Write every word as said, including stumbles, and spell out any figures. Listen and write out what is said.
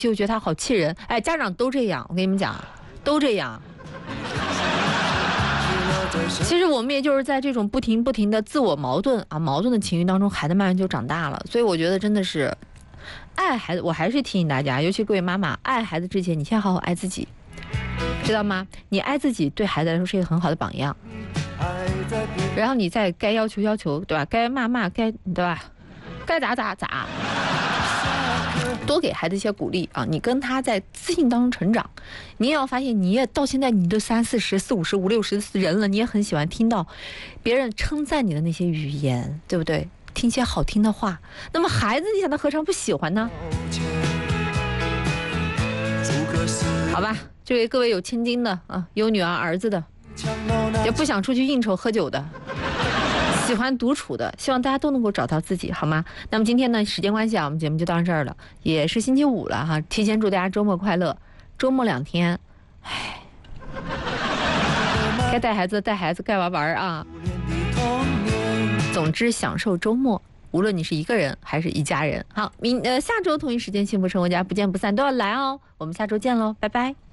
就觉得他好气人。哎，家长都这样，我跟你们讲，都这样。其实我们也就是在这种不停不停的自我矛盾啊、矛盾的情绪当中，孩子慢慢就长大了。所以我觉得真的是爱孩子，我还是提醒大家，尤其各位妈妈，爱孩子之前，你先好好爱自己，知道吗？你爱自己对孩子来说是一个很好的榜样。然后你再该要求要求，对吧？该骂骂，该对吧？该咋咋咋。多给孩子一些鼓励啊！你跟他在自信当中成长，你也要发现，你也到现在你都三四十、四五十、五六十人了，你也很喜欢听到别人称赞你的那些语言，对不对？听些好听的话。那么孩子，你想他何尝不喜欢呢？好吧，这位各位有千金的啊，有女儿儿子的，也不想出去应酬喝酒的。喜欢独处的，希望大家都能够找到自己，好吗？那么今天呢，时间关系啊，我们节目就到这儿了，也是星期五了哈，提前祝大家周末快乐。周末两天，唉，该带孩子带孩子，该玩玩啊。总之，享受周末，无论你是一个人还是一家人。好，明呃下周同一时间幸福生活家不见不散都要来哦，我们下周见喽，拜拜。